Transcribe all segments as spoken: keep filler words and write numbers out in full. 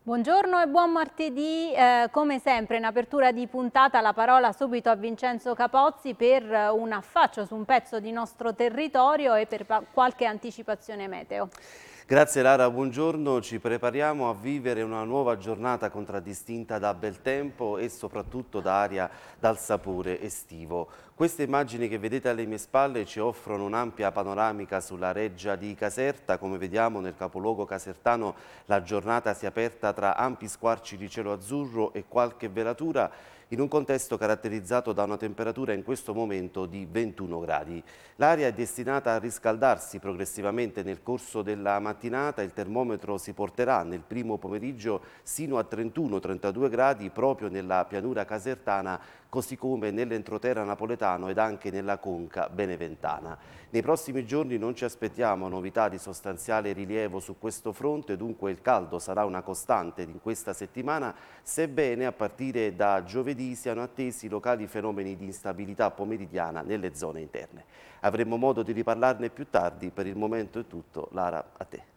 Buongiorno e buon martedì, eh, come sempre in apertura di puntata la parola subito a Vincenzo Capozzi per un affaccio su un pezzo di nostro territorio e per qualche anticipazione meteo. Grazie Lara, buongiorno. Ci prepariamo a vivere una nuova giornata contraddistinta da bel tempo e soprattutto da aria dal sapore estivo. Queste immagini che vedete alle mie spalle ci offrono un'ampia panoramica sulla reggia di Caserta. Come vediamo nel capoluogo casertano la giornata si è aperta tra ampi squarci di cielo azzurro e qualche velatura, in un contesto caratterizzato da una temperatura in questo momento di ventuno gradi. L'aria è destinata a riscaldarsi progressivamente nel corso della mattinata, il termometro si porterà nel primo pomeriggio sino a trentuno trentadue gradi proprio nella pianura casertana, così come nell'entroterra napoletano ed anche nella conca beneventana. Nei prossimi giorni non ci aspettiamo novità di sostanziale rilievo su questo fronte, dunque il caldo sarà una costante in questa settimana, sebbene a partire da giovedì siano attesi locali fenomeni di instabilità pomeridiana nelle zone interne. Avremo modo di riparlarne più tardi, per il momento è tutto. Lara, a te.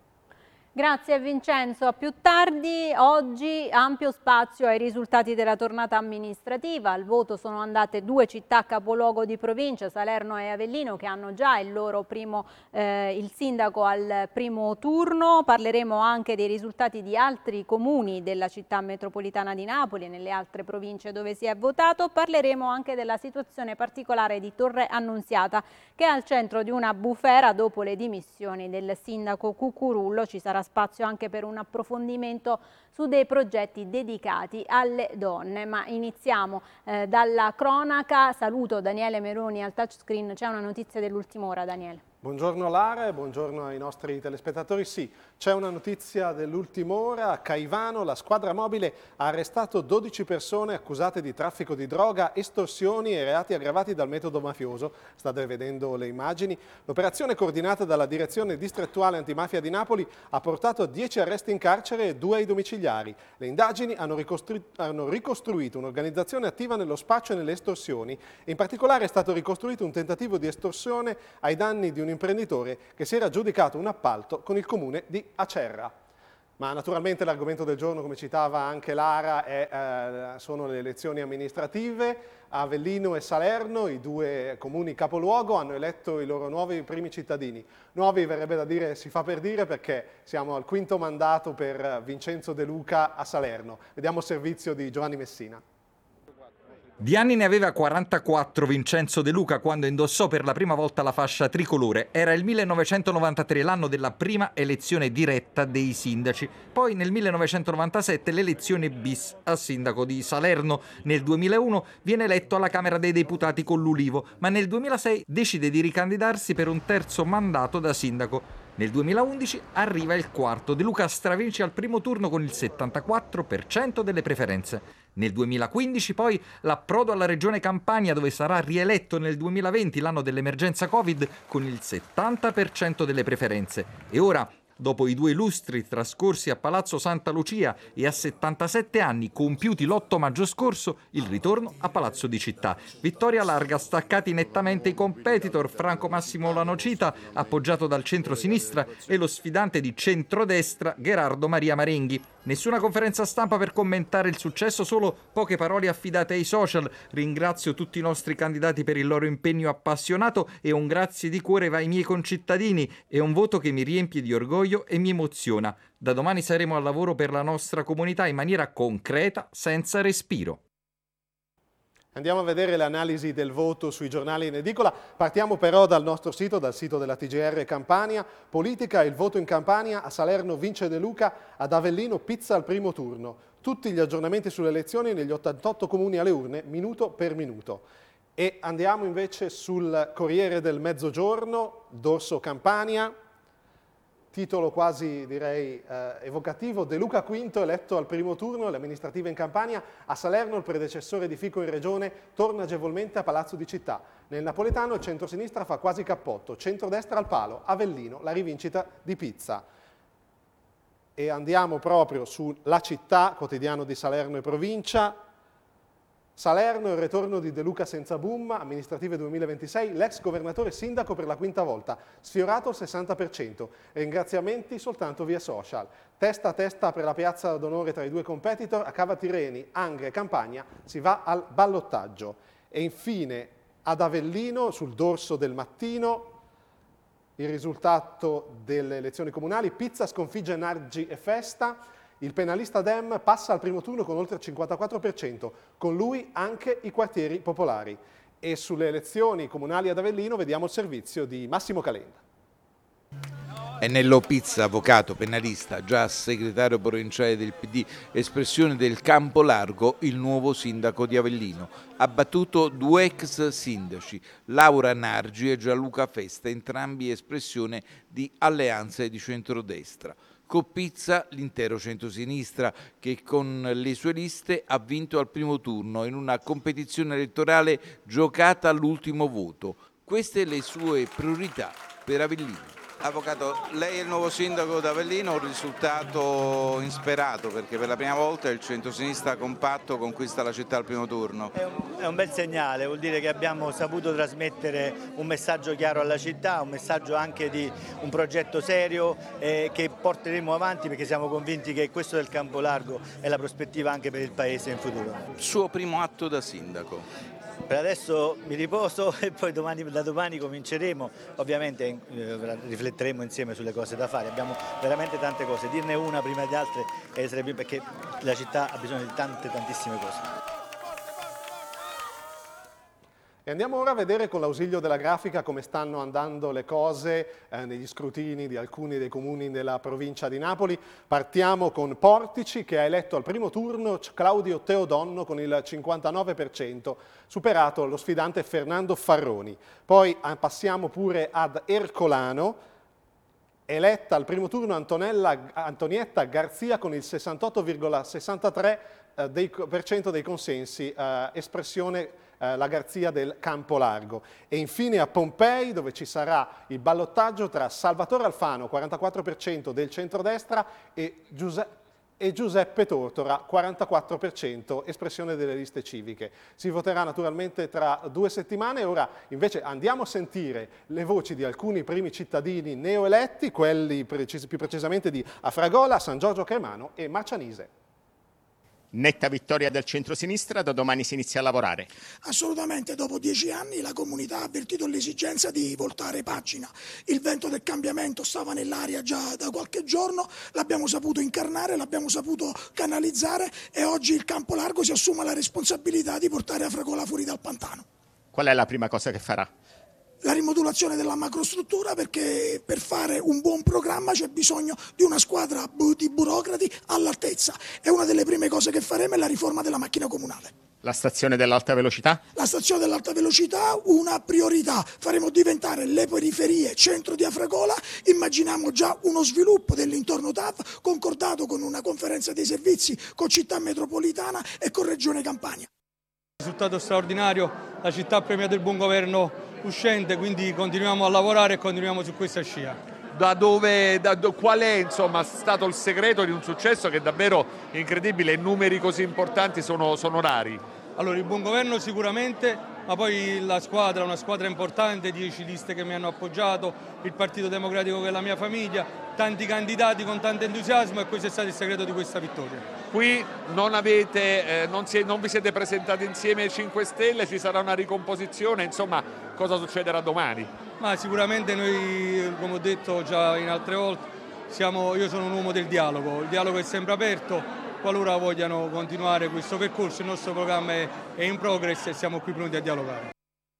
Grazie Vincenzo, a più tardi. Oggi ampio spazio ai risultati della tornata amministrativa. Al voto sono andate due città capoluogo di provincia, Salerno e Avellino, che hanno già il loro primo eh, il sindaco al primo turno. Parleremo anche dei risultati di altri comuni della città metropolitana di Napoli e nelle altre province dove si è votato. Parleremo anche della situazione particolare di Torre Annunziata, che è al centro di una bufera dopo le dimissioni del sindaco Cucurullo. Ci sarà spazio anche per un approfondimento su dei progetti dedicati alle donne, ma iniziamo eh, dalla cronaca. Saluto Daniele Meroni al touchscreen. C'è una notizia dell'ultima ora, Daniele. Buongiorno Lara e buongiorno ai nostri telespettatori. Sì, c'è una notizia dell'ultima ora. A Caivano la squadra mobile ha arrestato dodici persone accusate di traffico di droga, estorsioni e reati aggravati dal metodo mafioso. State vedendo le immagini. L'operazione coordinata dalla Direzione Distrettuale Antimafia di Napoli ha portato a dieci arresti in carcere e due ai domiciliari. Le indagini hanno, ricostru- hanno ricostruito un'organizzazione attiva nello spaccio e nelle estorsioni. In particolare è stato ricostruito un tentativo di estorsione ai danni di un imprenditore che si era aggiudicato un appalto con il comune di Acerra. Ma naturalmente l'argomento del giorno, come citava anche Lara, è, eh, sono le elezioni amministrative. Avellino e Salerno, i due comuni capoluogo, hanno eletto i loro nuovi primi cittadini. Nuovi verrebbe da dire, si fa per dire, perché siamo al quinto mandato per Vincenzo De Luca a Salerno. Vediamo il servizio di Giovanni Messina. Di anni ne aveva quarantaquattro Vincenzo De Luca quando indossò per la prima volta la fascia tricolore. Era il millenovecentonovantatré, l'anno della prima elezione diretta dei sindaci. Poi nel millenovecentonovantasette l'elezione bis a sindaco di Salerno. Nel duemilauno viene eletto alla Camera dei Deputati con l'Ulivo, ma nel duemilasei decide di ricandidarsi per un terzo mandato da sindaco. Nel duemilaundici arriva il quarto. De Luca stravince al primo turno con il settantaquattro per cento delle preferenze. Nel duemilaquindici poi l'approdo alla regione Campania, dove sarà rieletto nel duemilaventi, l'anno dell'emergenza Covid, con il settanta per cento delle preferenze. E ora, dopo i due lustri trascorsi a Palazzo Santa Lucia e a settantasette anni compiuti l'otto maggio scorso, il ritorno a Palazzo di Città. Vittoria larga, staccati nettamente i competitor, Franco Massimo Lanocita, appoggiato dal centro-sinistra, e lo sfidante di centrodestra, Gherardo Maria Marenghi. Nessuna conferenza stampa per commentare il successo, solo poche parole affidate ai social. Ringrazio tutti i nostri candidati per il loro impegno appassionato e un grazie di cuore va ai miei concittadini. È un voto che mi riempie di orgoglio e mi emoziona. Da domani saremo al lavoro per la nostra comunità in maniera concreta, senza respiro. Andiamo a vedere l'analisi del voto sui giornali in edicola. Partiamo però dal nostro sito, dal sito della T G R Campania. Politica, il voto in Campania: a Salerno vince De Luca, ad Avellino pizza al primo turno. Tutti gli aggiornamenti sulle elezioni negli ottantotto comuni alle urne, minuto per minuto. E andiamo invece sul Corriere del Mezzogiorno, dorso Campania. Titolo quasi, direi, eh, evocativo: De Luca quinto, eletto al primo turno alle amministrative in Campania. A Salerno il predecessore di Fico in regione torna agevolmente a Palazzo di Città. Nel napoletano il centrosinistra fa quasi cappotto, centrodestra al palo, Avellino la rivincita di Pizza. E andiamo proprio sulla Città, quotidiano di Salerno e provincia. Salerno, il ritorno di De Luca senza boom, amministrative duemilaventisei, l'ex governatore sindaco per la quinta volta, sfiorato il sessanta per cento, ringraziamenti soltanto via social. Testa a testa per la piazza d'onore tra i due competitor, a Cava Tirreni, Angri e Campania si va al ballottaggio. E infine ad Avellino, sul dorso del Mattino, il risultato delle elezioni comunali, Pizza sconfigge Nargi e Festa. Il penalista Dem passa al primo turno con oltre il cinquantaquattro per cento, con lui anche i quartieri popolari. E sulle elezioni comunali ad Avellino vediamo il servizio di Massimo Calenda. Ennello Pizza, avvocato, penalista, già segretario provinciale del P D, espressione del campo largo, il nuovo sindaco di Avellino. Ha battuto due ex sindaci, Laura Nargi e Gianluca Festa, entrambi espressione di alleanze di centrodestra. Con Pizza l'intero centrosinistra che con le sue liste ha vinto al primo turno in una competizione elettorale giocata all'ultimo voto. Queste le sue priorità per Avellino. Avvocato, lei è il nuovo sindaco d'Avellino, un risultato insperato perché per la prima volta il centrosinistra compatto conquista la città al primo turno. È un, è un bel segnale, vuol dire che abbiamo saputo trasmettere un messaggio chiaro alla città, un messaggio anche di un progetto serio eh, che porteremo avanti perché siamo convinti che questo del campo largo è la prospettiva anche per il Paese in futuro. Suo primo atto da sindaco. Per adesso mi riposo e poi domani, da domani cominceremo, ovviamente eh, rifletteremo insieme sulle cose da fare, abbiamo veramente tante cose, dirne una prima di altre eh, sarebbe perché la città ha bisogno di tante tantissime cose. E andiamo ora a vedere con l'ausilio della grafica come stanno andando le cose eh, negli scrutini di alcuni dei comuni della provincia di Napoli. Partiamo con Portici che ha eletto al primo turno Claudio Teodonno con il cinquantanove per cento, superato lo sfidante Fernando Farroni. Poi eh, passiamo pure ad Ercolano, eletta al primo turno Antonella, Antonietta Garzia con il sessantotto virgola sessantatré per cento dei consensi, eh, espressione eh, la Garzia del Campo Largo. E infine a Pompei, dove ci sarà il ballottaggio tra Salvatore Alfano, quarantaquattro per cento del centrodestra, e, Giuse- e Giuseppe Tortora, quarantaquattro per cento, espressione delle liste civiche. Si voterà naturalmente tra due settimane. Ora invece andiamo a sentire le voci di alcuni primi cittadini neoeletti, quelli precis- più precisamente di Afragola, San Giorgio Cremano e Marcianise. Netta vittoria del centrosinistra, da domani si inizia a lavorare. Assolutamente, dopo dieci anni la comunità ha avvertito l'esigenza di voltare pagina. Il vento del cambiamento stava nell'aria già da qualche giorno, l'abbiamo saputo incarnare, l'abbiamo saputo canalizzare e oggi il Campo Largo si assume la responsabilità di portare Afragola fuori dal pantano. Qual è la prima cosa che farà? La rimodulazione della macrostruttura, perché per fare un buon programma c'è bisogno di una squadra di burocrati all'altezza e una delle prime cose che faremo è la riforma della macchina comunale. La stazione dell'alta velocità? La stazione dell'alta velocità, una priorità. Faremo diventare le periferie centro di Afragola. Immaginiamo già uno sviluppo dell'intorno T A V concordato con una conferenza dei servizi con Città Metropolitana e con Regione Campania. Risultato straordinario, la città ha premiato il buon governo uscente, quindi continuiamo a lavorare e continuiamo su questa scia. Da dove, da, qual è insomma stato il segreto di un successo che è davvero incredibile, numeri così importanti sono, sono rari? Allora, il buon governo sicuramente, ma poi la squadra, una squadra importante, dieci liste che mi hanno appoggiato, il Partito Democratico che è la mia famiglia, tanti candidati con tanto entusiasmo e questo è stato il segreto di questa vittoria. Qui non, avete, eh, non, si, non vi siete presentati insieme ai cinque Stelle, ci sarà una ricomposizione, insomma cosa succederà domani? Ma sicuramente noi, come ho detto già in altre volte, siamo, io sono un uomo del dialogo, il dialogo è sempre aperto. Qualora vogliano continuare questo percorso, il nostro programma è, è in progress e siamo qui pronti a dialogare.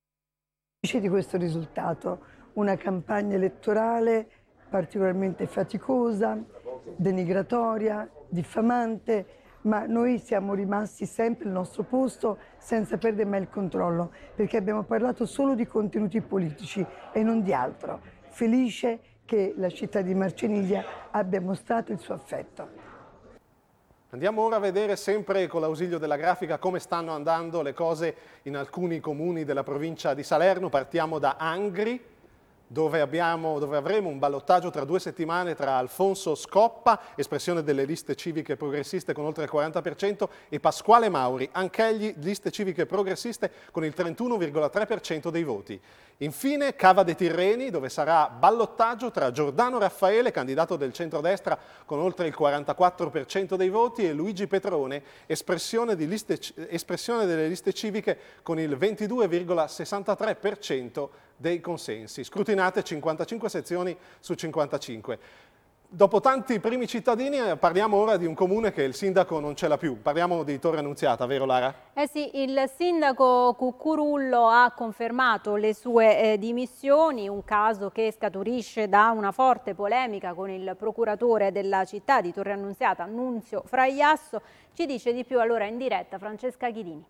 Di questo risultato, una campagna elettorale particolarmente faticosa, denigratoria, diffamante, ma noi siamo rimasti sempre al nostro posto senza perdere mai il controllo, perché abbiamo parlato solo di contenuti politici e non di altro. Felice che la città di Marceniglia abbia mostrato il suo affetto. Andiamo ora a vedere sempre con l'ausilio della grafica come stanno andando le cose in alcuni comuni della provincia di Salerno. Partiamo da Angri, dove, abbiamo, dove avremo un ballottaggio tra due settimane tra Alfonso Scoppa, espressione delle liste civiche progressiste con oltre il quaranta per cento, e Pasquale Mauri, anch'egli liste civiche progressiste con il trentuno virgola tre per cento dei voti. Infine Cava dei Tirreni, dove sarà ballottaggio tra Giordano Raffaele, candidato del centrodestra con oltre il quarantaquattro per cento dei voti, e Luigi Petrone, espressione, di liste, espressione delle liste civiche con il ventidue virgola sessantatré per cento dei consensi. Scrutinate cinquantacinque sezioni su cinquantacinque. Dopo tanti primi cittadini parliamo ora di un comune che il sindaco non ce l'ha più. Parliamo di Torre Annunziata, vero Lara? Eh sì, il sindaco Cuccurullo ha confermato le sue eh, dimissioni, un caso che scaturisce da una forte polemica con il procuratore della città di Torre Annunziata, Nunzio Fraiasso. Ci dice di più allora in diretta Francesca Chidini.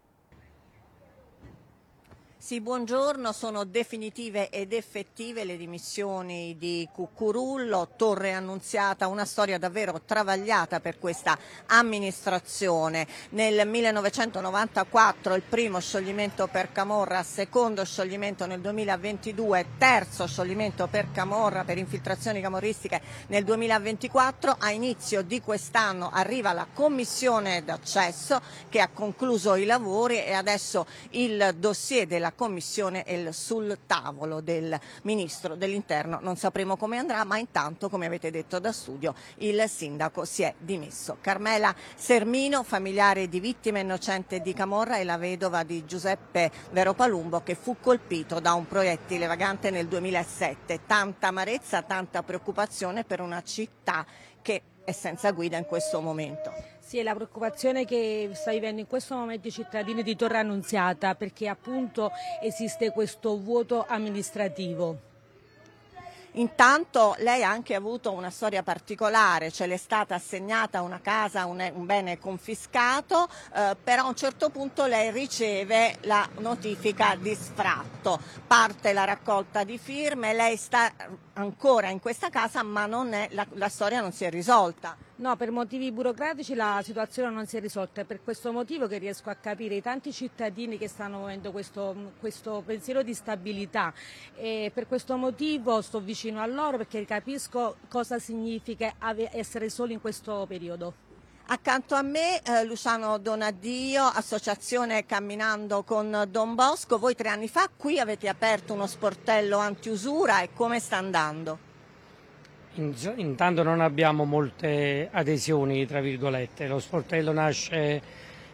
Sì, buongiorno, sono definitive ed effettive le dimissioni di Cuccurullo, Torre Annunziata, una storia davvero travagliata per questa amministrazione. Nel millenovecentonovantaquattro il primo scioglimento per camorra, secondo scioglimento nel duemilaventidue, terzo scioglimento per camorra, per infiltrazioni camorristiche nel duemilaventiquattro. A inizio di quest'anno arriva la commissione d'accesso che ha concluso i lavori e adesso il dossier della commissione è sul tavolo del ministro dell'interno. Non sapremo come andrà, ma intanto, come avete detto da studio, il sindaco si è dimesso. Carmela Sermino, familiare di vittime innocente di camorra, è la vedova di Giuseppe Veropalumbo che fu colpito da un proiettile vagante nel duemilasette. Tanta amarezza, tanta preoccupazione per una città che è senza guida in questo momento. Sì, è la preoccupazione che sta vivendo in questo momento i cittadini di Torre Annunziata, perché appunto esiste questo vuoto amministrativo. Intanto lei ha anche avuto una storia particolare, cioè le è stata assegnata una casa, un, un bene confiscato, eh, però a un certo punto lei riceve la notifica di sfratto, parte la raccolta di firme, lei sta ancora in questa casa ma non è, la, la storia non si è risolta. No, per motivi burocratici la situazione non si è risolta, è per questo motivo che riesco a capire i tanti cittadini che stanno avendo questo, questo pensiero di stabilità, e per questo motivo sto vicino a loro perché capisco cosa significa essere soli in questo periodo. Accanto a me eh, Luciano Donadio, associazione Camminando con Don Bosco. Voi tre anni fa qui avete aperto uno sportello antiusura, e come sta andando? Intanto non abbiamo molte adesioni, tra virgolette. Lo sportello nasce